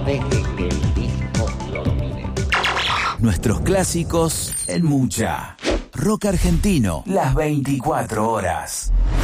deje que el disco lo domine. Nuestros clásicos en Mucha. Rock argentino, las 24 horas.